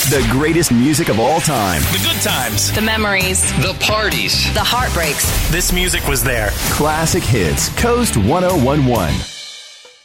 The greatest music of all time. The good times. The memories. The parties. The heartbreaks. This music was there. Classic hits. Coast 1011.